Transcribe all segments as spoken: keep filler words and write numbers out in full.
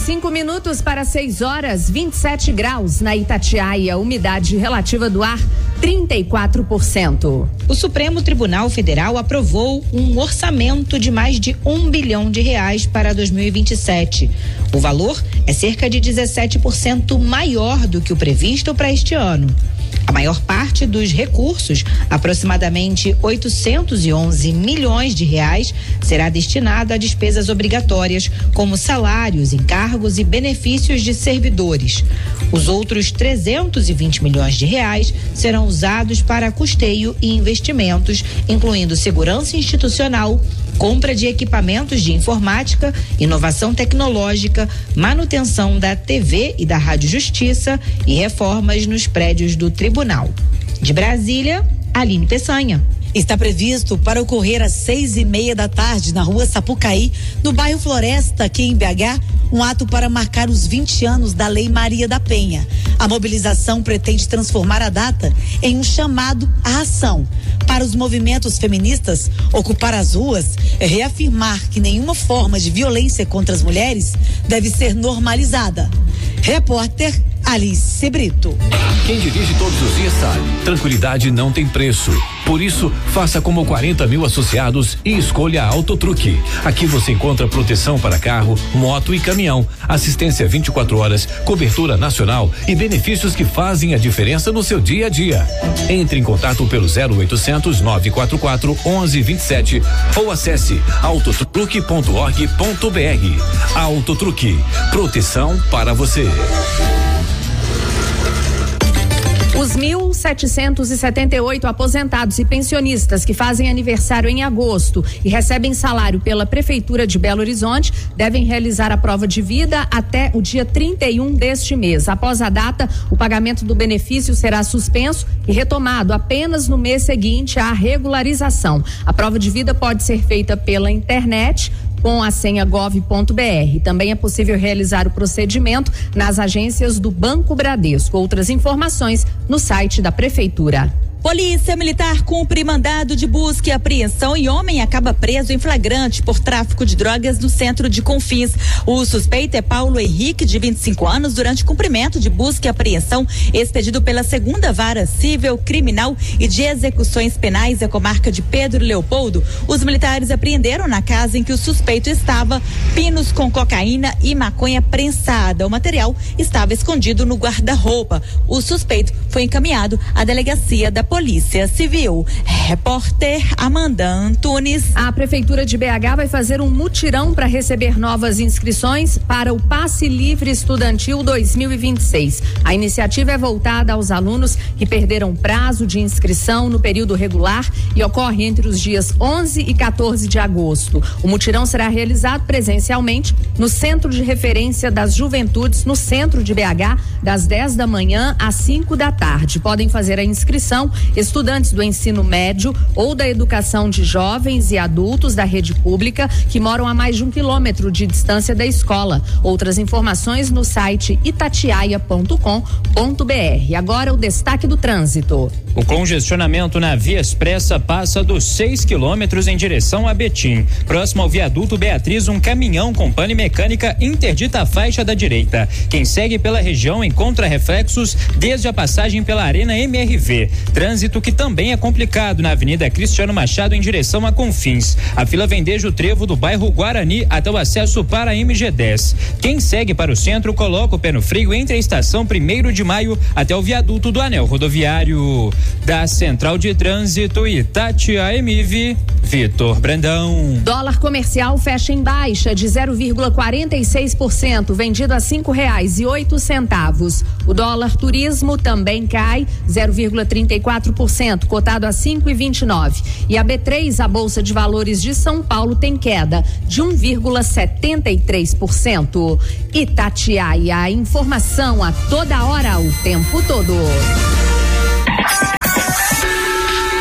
Cinco minutos para seis horas, vinte e sete graus na Itatiaia, umidade relativa do ar trinta e quatro por cento. O Supremo Tribunal Federal aprovou um orçamento de mais de um bilhão de reais para dois mil e vinte e sete. O valor é cerca de dezessete por cento maior do que o previsto para este ano. A maior parte dos recursos, aproximadamente oitocentos e onze milhões de reais, será destinada a despesas obrigatórias, como salários, encargos e benefícios de servidores. Os outros trezentos e vinte milhões de reais serão usados para custeio e investimentos, incluindo segurança institucional, compra de equipamentos de informática, inovação tecnológica, manutenção da T V e da Rádio Justiça e reformas nos prédios do Tribunal. De Brasília, Aline Peçanha. Está previsto para ocorrer às seis e meia da tarde na rua Sapucaí, no bairro Floresta, aqui em B H, um ato para marcar os vinte anos da Lei Maria da Penha. A mobilização pretende transformar a data em um chamado à ação. Para os movimentos feministas, ocupar as ruas é reafirmar que nenhuma forma de violência contra as mulheres deve ser normalizada. Repórter Alice Brito. Quem dirige todos os dias sabe, tranquilidade não tem preço. Por isso, faça como quarenta mil associados e escolha a Autotruque. Aqui você encontra proteção para carro, moto e caminhão, assistência vinte e quatro horas, cobertura nacional e benefícios que fazem a diferença no seu dia a dia. Entre em contato pelo zero oitocentos, nove quatro quatro, onze vinte e sete ou acesse autotruque ponto org ponto br. Autotruque, proteção para você. Os mil setecentos e setenta e oito aposentados e pensionistas que fazem aniversário em agosto e recebem salário pela Prefeitura de Belo Horizonte devem realizar a prova de vida até o dia trinta e um deste mês. Após a data, o pagamento do benefício será suspenso e retomado apenas no mês seguinte à regularização. A prova de vida pode ser feita pela internet com a senha gov ponto br. Também é possível realizar o procedimento nas agências do Banco Bradesco. Outras informações no site da Prefeitura. Polícia Militar cumpre mandado de busca e apreensão e homem acaba preso em flagrante por tráfico de drogas no centro de Confins. O suspeito é Paulo Henrique, de vinte e cinco anos, durante cumprimento de busca e apreensão expedido pela segunda Vara Civil Criminal e de Execuções Penais da comarca de Pedro Leopoldo. Os militares apreenderam na casa em que o suspeito estava pinos com cocaína e maconha prensada. O material estava escondido no guarda-roupa. O suspeito foi encaminhado à delegacia da Polícia Civil. Repórter Amanda Antunes. A Prefeitura de B H vai fazer um mutirão para receber novas inscrições para o Passe Livre Estudantil dois mil e vinte e seis. A iniciativa é voltada aos alunos que perderam prazo de inscrição no período regular e ocorre entre os dias onze e quatorze de agosto. O mutirão será realizado presencialmente no Centro de Referência das Juventudes, no centro de B H, das dez da manhã às cinco da tarde. Podem fazer a inscrição estudantes do ensino médio ou da educação de jovens e adultos da rede pública que moram a mais de um quilômetro de distância da escola. Outras informações no site itatiaia ponto com ponto br. Agora o destaque do trânsito. O congestionamento na Via Expressa passa dos seis quilômetros em direção a Betim. Próximo ao viaduto Beatriz, um caminhão com pane mecânica interdita a faixa da direita. Quem segue pela região encontra reflexos desde a passagem pela Arena M R V. Trânsito que também é complicado na Avenida Cristiano Machado em direção a Confins. A fila vem desde o trevo do bairro Guarani até o acesso para a M G dez. Quem segue para o centro coloca o pé no freio entre a estação primeiro de maio até o viaduto do Anel Rodoviário. Da Central de Trânsito Itatiaia M V, Vitor Brandão. Dólar comercial fecha em baixa de zero vírgula quarenta e seis por cento, vendido a cinco reais e oito centavos. O dólar turismo também cai zero vírgula trinta e quatro por cento, cotado a cinco e vinte e nove. E a B três, a Bolsa de Valores de São Paulo, tem queda de um vírgula setenta e três por cento. Itatiaia, informação a toda hora, o tempo todo.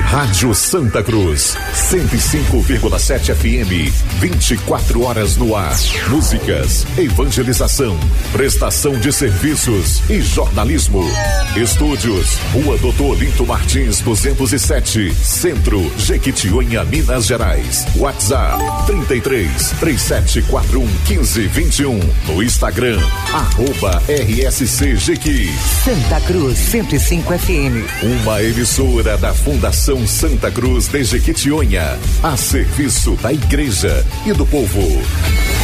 Rádio Santa Cruz, cento e cinco vírgula sete F M, vinte e quatro horas no ar. Músicas, evangelização, prestação de serviços e jornalismo. Estúdios, Rua Doutor Olinto Martins, duzentos e sete, Centro, Jequitinhonha, Minas Gerais. WhatsApp trinta e três, três sete quatro um, quinze, vinte e um. No Instagram, arroba R S C Jequi. Santa Cruz, cento e cinco F M. Uma emissora da Fundação Santa Cruz de Jequitinhonha, a serviço da igreja e do povo.